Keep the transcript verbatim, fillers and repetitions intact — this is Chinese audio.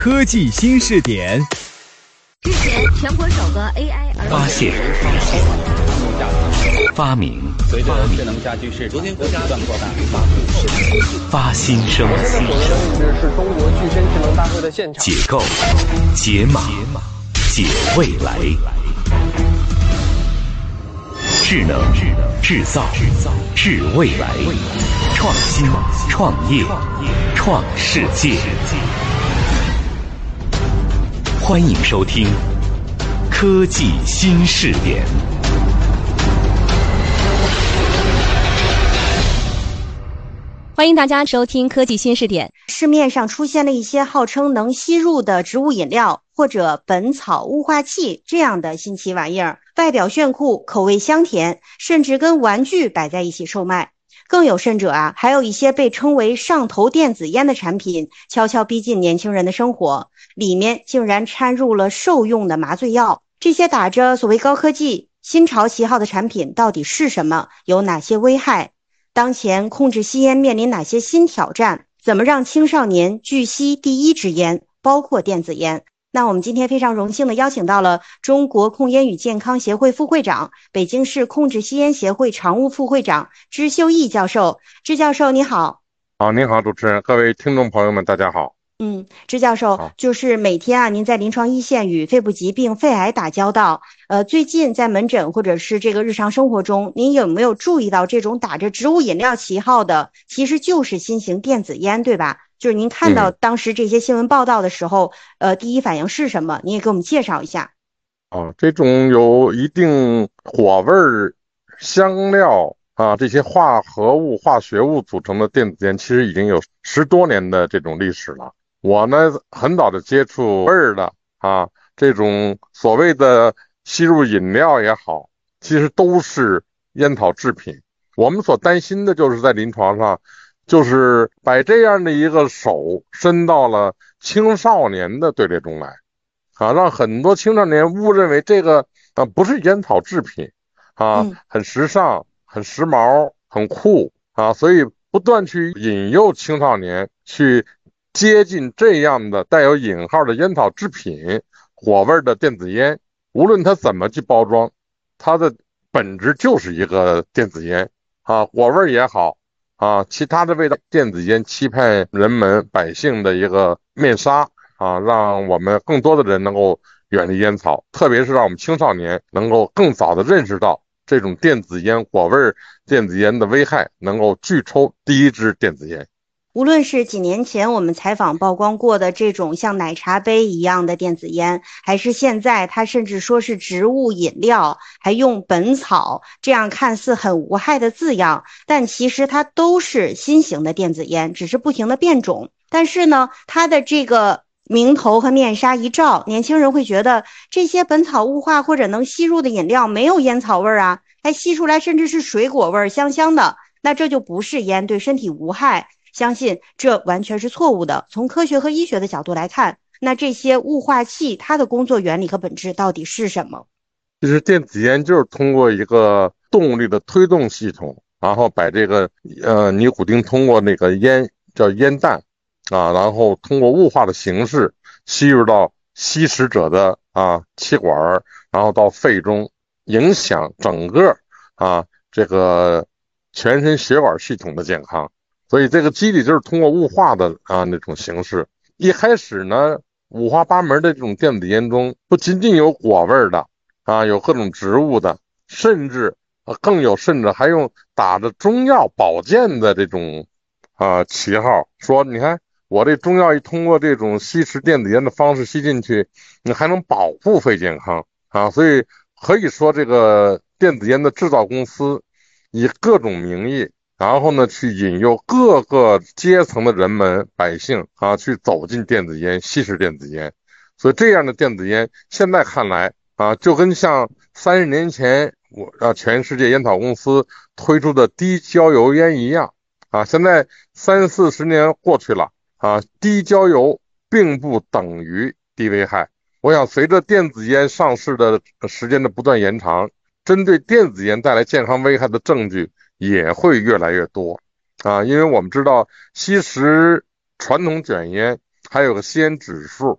科技新视点。 日前，全国首个 A I 儿童发现、发明、 随着智能家居市昨天国家不断扩大， 发新生、 现在所在的位置是中国具身智能大会的现场。 解构、解码、解未来。智能、制造、制未来，创新、创业、创世界。欢迎收听科技新视点。 欢迎大家收听科技新视点。 市面上出现了一些号称能吸入的植物饮料或者本草雾化器这样的新奇玩意儿，外表炫酷，口味香甜，甚至跟玩具摆在一起售卖。更有甚者啊，还有一些被称为上头电子烟的产品悄悄逼近年轻人的生活，里面竟然掺入了兽用的麻醉药。这些打着所谓高科技、新潮旗号的产品到底是什么？有哪些危害？当前控制吸烟面临哪些新挑战？怎么让青少年拒吸第一支烟，包括电子烟？那我们今天非常荣幸的邀请到了中国控烟与健康协会副会长、北京市控制吸烟协会常务副会长支修义教授。支教授你好。 好，您好，主持人，各位听众朋友们，大家好。 嗯，支教授，就是每天啊，您在临床一线与肺部疾病、肺癌打交道。呃，最近在门诊或者是这个日常生活中，您有没有注意到这种打着植物饮料旗号的，其实就是新型电子烟，对吧？就是您看到当时这些新闻报道的时候，嗯、呃，第一反应是什么？您也给我们介绍一下。 哦，这种有一定果味儿、香料啊这些化合物、化学物组成的电子烟，其实已经有十多年的这种历史了。我呢，很早的接触味儿的啊，这种所谓的吸入饮料也好，其实都是烟草制品。我们所担心的就是在临床上，就是把这样的一个手伸到了青少年的队列中来，啊，让很多青少年误认为这个啊不是烟草制品，啊， 嗯、 很时尚、很时髦、很酷啊，所以不断去引诱青少年去接近这样的带有引号的烟草制品、果味的电子烟，无论它怎么去包装，它的本质就是一个电子烟啊，果味也好啊，其他的味道，电子烟期盼人们百姓的一个面纱啊，让我们更多的人能够远离烟草，特别是让我们青少年能够更早的认识到这种电子烟、果味电子烟的危害，能够拒抽第一支电子烟。 无论是几年前我们采访曝光过的这种像奶茶杯一样的电子烟，还是现在它甚至说是植物饮料，还用本草这样看似很无害的字样，但其实它都是新型的电子烟，只是不停的变种。但是呢，它的这个名头和面纱一照，年轻人会觉得这些本草雾化或者能吸入的饮料没有烟草味啊，还吸出来甚至是水果味，香香的，那这就不是烟，对身体无害。相信这完全是错误的。从科学和医学的角度来看，那这些雾化器它的工作原理和本质到底是什么？ 其实电子烟就是通过一个动力的推动系统，然后把这个呃尼古丁通过那个烟叫烟弹啊，然后通过雾化的形式吸入到吸食者的啊气管，然后到肺中，影响整个啊这个全身血管系统的健康。所以这个机理就是通过雾化的啊那种形式。一开始呢，五花八门的这种电子烟中，不仅仅有果味的啊，有各种植物的，甚至啊更有甚至还用打着中药保健的这种啊旗号，说你看我这中药一通过这种吸食电子烟的方式吸进去，你还能保护肺健康啊。所以可以说这个电子烟的制造公司以各种名义，然后呢，去引诱各个阶层的人们、百姓啊，去走进电子烟、吸食电子烟。所以这样的电子烟，现在看来啊，就跟像三十年前我啊全世界烟草公司推出的低焦油烟一样啊。现在三四十年过去了啊，低焦油并不等于低危害。我想，随着电子烟上市的时间的不断延长，针对电子烟带来健康危害的证据也会越来越多啊，因为我们知道吸食传统卷烟还有个吸烟指数